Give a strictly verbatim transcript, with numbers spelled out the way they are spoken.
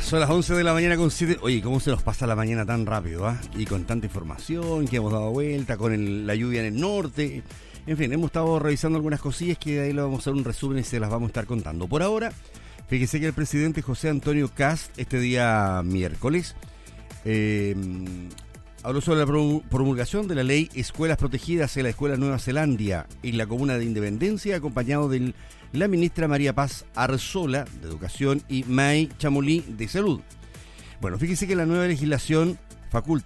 son las once de la mañana con siete. Oye, ¿cómo se nos pasa la mañana tan rápido? ¿Ah? Y con tanta información que hemos dado vuelta, con el, la lluvia en el norte. En fin, hemos estado revisando algunas cosillas que ahí le vamos a hacer un resumen y se las vamos a estar contando. Por ahora, fíjese que el presidente José Antonio Kast, este día miércoles, eh, habló sobre la promulgación de la ley Escuelas Protegidas en la Escuela Nueva Zelanda en la comuna de Independencia, acompañado de la ministra María Paz Arzola, de Educación, y May Chamolí, de Salud. Bueno, fíjese que la nueva legislación faculta